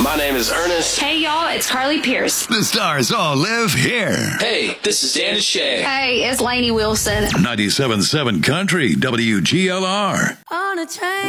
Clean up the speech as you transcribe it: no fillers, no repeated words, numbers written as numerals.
My name is Ernest. Hey, y'all, it's Carly Pierce. The stars all live here. Hey, this is Dan Shay. Hey, it's Lainey Wilson. 97.7 Country, WGLR. On a train.